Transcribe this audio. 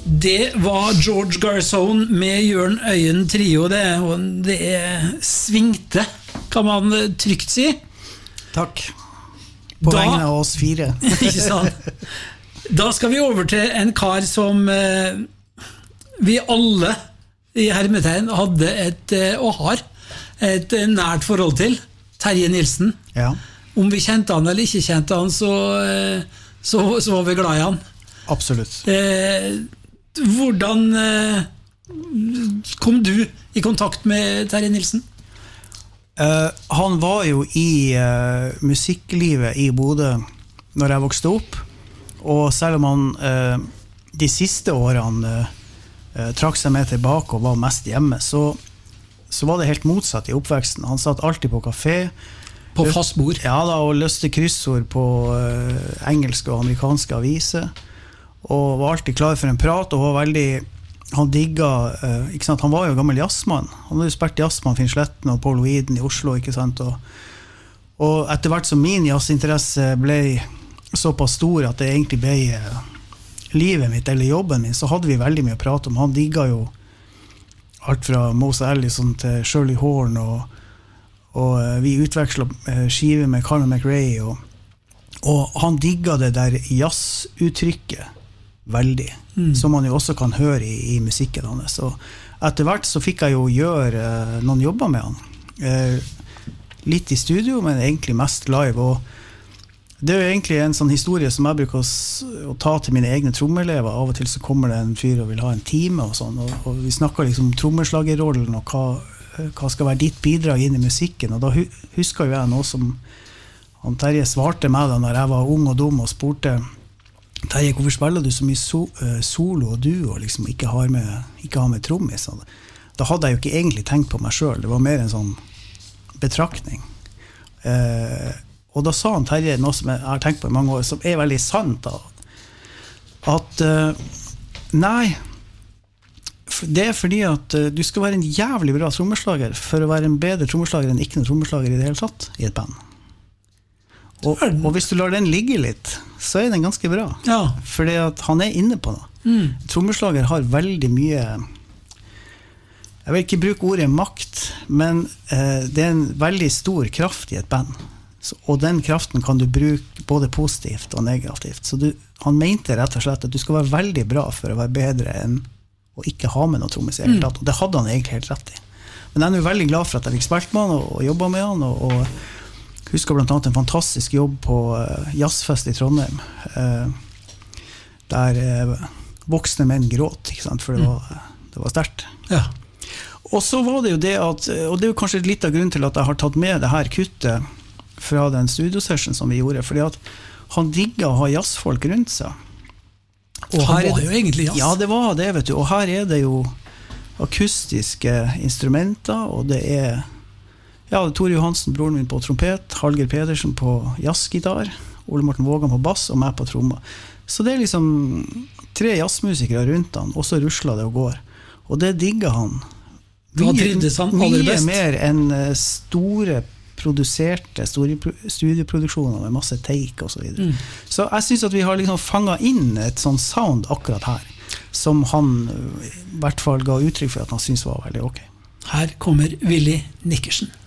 Det var George Garzone med Jørn Øyen Trio, og det svingte, kan man trygt si. Takk. På vegne av oss 4. Ikke sant? Da skal vi over til en kar som vi alle i hermetegn hadde og har et nært forhold til, Terje Nilsen. Ja. Om vi kjente han eller ikke kjente han, så var vi glad i han. Absolutt. Hvordan kom du i kontakt med Terje Nilsen? Han var jo i musikklivet i Bodø når jeg vokste opp, og selv om han de siste årene trakk seg med tilbake og var mest hjemme, så var det helt motsatt i oppveksten. Han satt alltid på kafé, på fast bord. Ja da, og løste kryssord på engelske og amerikanske aviser, og var alltid klar for en prat, og var veldig, han digget, ikke sant, han var jo gammel jazzmann, han hadde jo spilt jazzmann Finn Sletten og Paul Weeden i Oslo, ikke sant, og etter hvert som min jazzinteresse ble såpass stor at det egentlig ble livet mitt eller jobben min, så hadde vi veldig mye å prate om. Han digget jo alt fra Mose Allison til Shirley Horn, og vi utvekslet skiver med Carmen McRae, og han digget det der jazzuttrykket veldig, som man jo også kan høre i musikken hans. Så etter hvert så fikk jeg jo gjøre noen jobber med han. Litt i studio, men egentlig mest live, og det er jo egentlig en sånn historie som jeg bruker å ta til mine egne trommeelever. Av og til så kommer det en fyr og vil ha en time og sånn, og vi snakker liksom om trommeslagerrollen og hva skal være ditt bidrag inn i musikken, og da husker jo jeg noe som han Terje svarte meg da når jeg var ung og dum og spurte Terje, hvorfor spiller du så mye solo og duo og liksom ikke har med trommis? Da hadde jeg jo ikke egentlig tenkt på meg selv, det var mer en sånn betraktning. Og da sa han Terje noe som jeg har tenkt på i mange år, som veldig sant da, at nei, det fordi at du skal være en jævlig bra trommeslager for å være en bedre trommeslager enn ikke en trommeslager i det hele tatt i et band. Og hvis du lar den ligge litt, så den ganske bra. Ja. Fordi at han inne på det. Trommeslager har veldig mye, jeg vil ikke bruke ordet makt, men det en veldig stor kraft i et band. Og den kraften kan du bruke både positivt og negativt. Så han mente rett og slett at du skal være veldig bra for å være bedre enn å ikke ha med noe trommis i hele tatt. Og det hadde han egentlig helt rett i. Men jeg jo veldig glad for at jeg fikk spilt med han og jobbet med han, og husker blant annet en fantastisk jobb på jazzfest i Trondheim, der voksne menn gråt, ikke sant? For det var sterkt. Ja. Og så var det jo det at, og det jo kanskje litt av grunnen til at jeg har tatt med det her kuttet fra den studiosession som vi gjorde, fordi at han digget å ha jazzfolk rundt seg. Og han var jo egentlig jazz. Ja, det var det, vet du. Og her det jo akustiske instrumenter, og det Tore Johansen, broren min på trompet, Hallgeir Pedersen på jazzgitar, Ole Morten Vågan på bass og meg på tromma. Så det liksom 3 jazzmusikere rundt han, og så rusler det og går. Og det digger han. Mye mer enn store produserte studieproduksjoner med masse take og så videre. Så jeg synes at vi har liksom fanget inn et sånn sound akkurat her, som han i hvert fall ga uttrykk for at han synes var veldig ok. Her kommer Willy Nickerson.